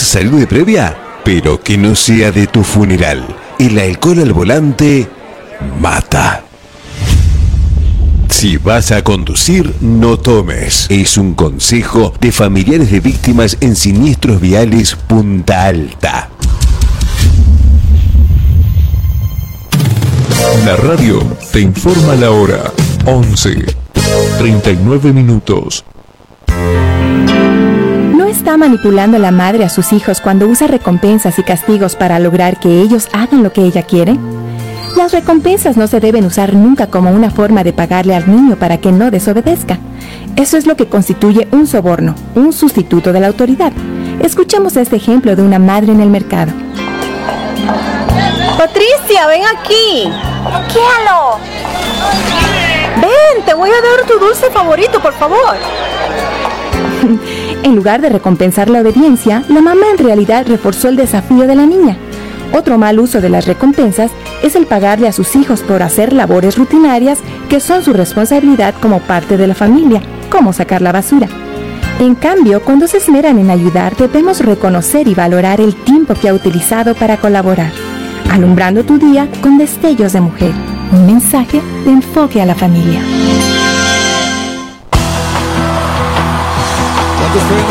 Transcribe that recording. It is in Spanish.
salud de previa, pero que no sea de tu funeral. El alcohol al volante mata. Si vas a conducir, no tomes. Es un consejo de familiares de víctimas en siniestros viales Punta Alta. La radio te informa la hora. 11:39 minutos. ¿No está manipulando la madre a sus hijos cuando usa recompensas y castigos para lograr que ellos hagan lo que ella quiere? Las recompensas no se deben usar nunca como una forma de pagarle al niño para que no desobedezca. Eso es lo que constituye un soborno, un sustituto de la autoridad. Escuchemos este ejemplo de una madre en el mercado. Patricia, ven aquí. ¡Quéalo! Ven, te voy a dar tu dulce favorito, por favor. En lugar de recompensar la obediencia, la mamá en realidad reforzó el desafío de la niña. Otro mal uso de las recompensas es el pagarle a sus hijos por hacer labores rutinarias que son su responsabilidad como parte de la familia, como sacar la basura. En cambio, cuando se esmeran en ayudar, debemos reconocer y valorar el tiempo que ha utilizado para colaborar, alumbrando tu día con destellos de mujer. Un mensaje de enfoque a la familia. ¿Cuántos pueden